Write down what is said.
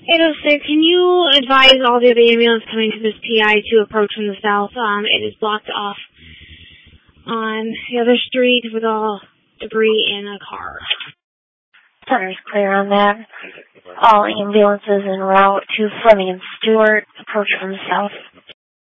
806, can you advise all the other ambulance coming to this PI to approach from the south? It is blocked off on the other street with all debris in a car. Center's clear on that. All ambulances en route to Fleming and Stewart approach from the south.